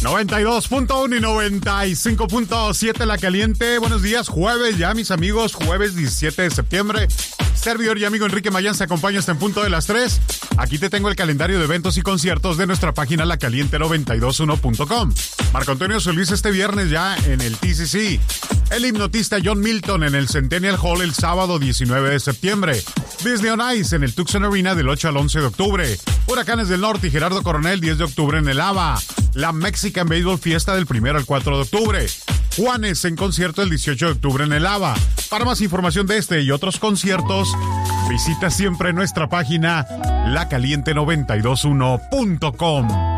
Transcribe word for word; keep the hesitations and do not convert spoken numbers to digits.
noventa y dos punto uno y noventa y cinco punto siete La Caliente. Buenos días, jueves ya, mis amigos, jueves diecisiete de septiembre. Servidor y amigo Enrique Mayán se acompaña hasta en punto de las tres. Aquí te tengo el calendario de eventos y conciertos de nuestra página la caliente noventa y dos uno punto com. Marco Antonio Solís este viernes ya en el T C C. El hipnotista John Milton en el Centennial Hall el sábado diecinueve de septiembre. Disney on Ice en el Tucson Arena del ocho al once de octubre. Huracanes del Norte y Gerardo Coronel diez de octubre en el ABA. La Mexican Baseball Fiesta del primero al cuatro de octubre. Juanes en concierto el dieciocho de octubre en el ABA. Para más información de este y otros conciertos, visita siempre nuestra página la caliente noventa y dos uno punto com.